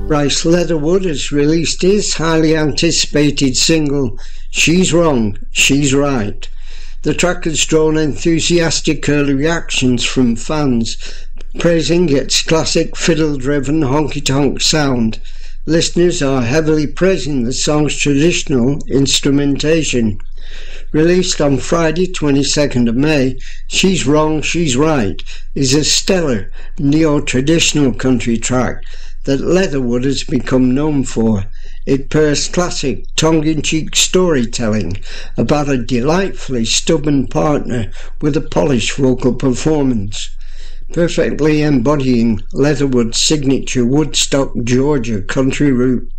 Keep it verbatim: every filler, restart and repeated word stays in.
Bryce Leatherwood has released his highly anticipated single, She's Wrong, She's Right. The track has drawn enthusiastic early reactions from fans, praising its classic fiddle-driven honky-tonk sound. Listeners are heavily praising the song's traditional instrumentation. Released on Friday twenty-second of May, She's Wrong, She's Right is a stellar neo-traditional country track that Leatherwood has become known for. It pairs classic tongue-in-cheek storytelling about a delightfully stubborn partner with a polished vocal performance, perfectly embodying Leatherwood's signature Woodstock, Georgia country root.